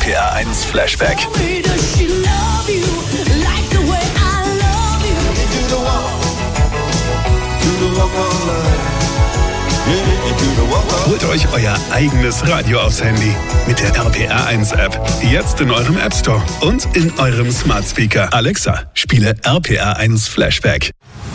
RPR 1 Flashback. Holt euch euer eigenes Radio aufs Handy mit der RPR 1 App. Jetzt in eurem App Store und in eurem Smart Speaker. Alexa, spiele RPR 1 Flashback.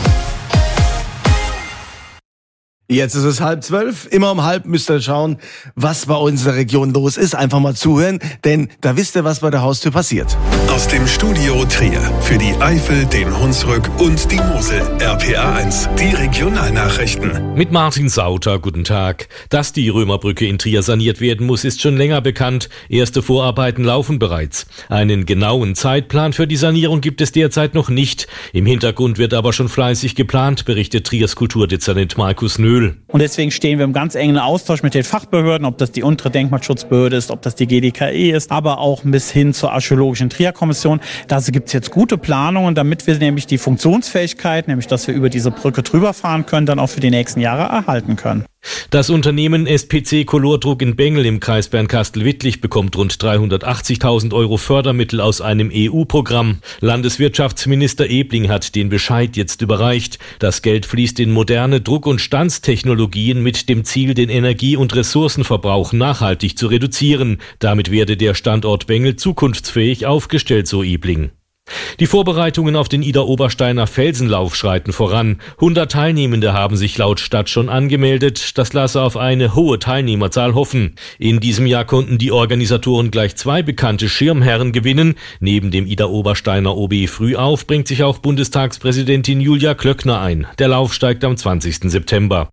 Jetzt ist es 11:30. Immer um halb müsst ihr schauen, was bei uns in der Region los ist. Einfach mal zuhören, denn da wisst ihr, was bei der Haustür passiert. Aus dem Studio Trier für die Eifel, den Hunsrück und die Mosel. RPR 1, die Regionalnachrichten. Mit Martin Sauter, guten Tag. Dass die Römerbrücke in Trier saniert werden muss, ist schon länger bekannt. Erste Vorarbeiten laufen bereits. Einen genauen Zeitplan für die Sanierung gibt es derzeit noch nicht. Im Hintergrund wird aber schon fleißig geplant, berichtet Triers Kulturdezernent Markus Nöhl. Und deswegen stehen wir im ganz engen Austausch mit den Fachbehörden, ob das die untere Denkmalschutzbehörde ist, ob das die GDKE ist, aber auch bis hin zur Archäologischen Trier-Kommission. Da gibt es jetzt gute Planungen, damit wir nämlich die Funktionsfähigkeit, nämlich dass wir über diese Brücke drüber fahren können, dann auch für die nächsten Jahre erhalten können. Das Unternehmen SPC Colordruck in Bengel im Kreis Bernkastel-Wittlich bekommt rund 380.000 € Fördermittel aus einem EU-Programm. Landeswirtschaftsminister Ebling hat den Bescheid jetzt überreicht. Das Geld fließt in moderne Druck- und Stanztechnologien mit dem Ziel, den Energie- und Ressourcenverbrauch nachhaltig zu reduzieren. Damit werde der Standort Bengel zukunftsfähig aufgestellt, so Ebling. Die Vorbereitungen auf den Idar-Obersteiner Felsenlauf schreiten voran. 100 Teilnehmende haben sich laut Stadt schon angemeldet. Das lasse auf eine hohe Teilnehmerzahl hoffen. In diesem Jahr konnten die Organisatoren gleich 2 bekannte Schirmherren gewinnen. Neben dem Idar-Obersteiner OB Frühauf bringt sich auch Bundestagspräsidentin Julia Klöckner ein. Der Lauf steigt am 20. September.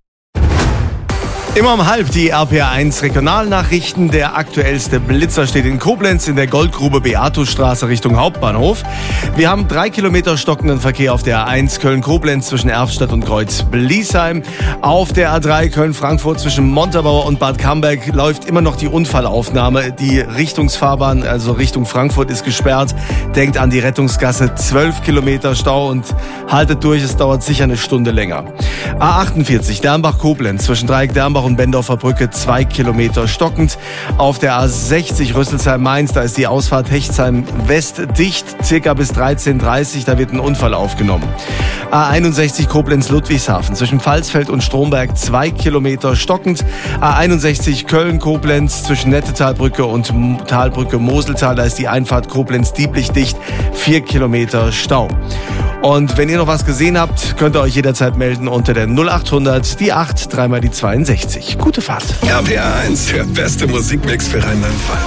Immer um halb die RPR 1 Regionalnachrichten. Der aktuellste Blitzer steht in Koblenz in der Goldgrube Beatusstraße Richtung Hauptbahnhof. Wir haben 3 Kilometer stockenden Verkehr auf der A1 Köln-Koblenz zwischen Erftstadt und Kreuz-Bliesheim. Auf der A3 Köln-Frankfurt zwischen Montabaur und Bad Camberg läuft immer noch die Unfallaufnahme. Die Richtungsfahrbahn, also Richtung Frankfurt, ist gesperrt. Denkt an die Rettungsgasse, 12 Kilometer Stau und haltet durch, es dauert sicher eine Stunde länger. A48 Dernbach-Koblenz zwischen Dreieck-Dernbach und Bendorfer Brücke 2 Kilometer stockend. Auf der A60 Rüsselsheim-Mainz, da ist die Ausfahrt Hechtsheim West dicht, circa bis 13:30 Uhr, da wird ein Unfall aufgenommen. A61 Koblenz-Ludwigshafen zwischen Pfalzfeld und Stromberg 2 Kilometer stockend. A61 Köln-Koblenz zwischen Nettetalbrücke und Talbrücke Moseltal, da ist die Einfahrt Koblenz-Dieblich dicht, 4 Kilometer Stau. Und wenn ihr noch was gesehen habt, könnt ihr euch jederzeit melden unter der 0800 die 8 3 mal die 62. Gute Fahrt. RPR 1, der beste Musikmix für Rheinland-Pfalz.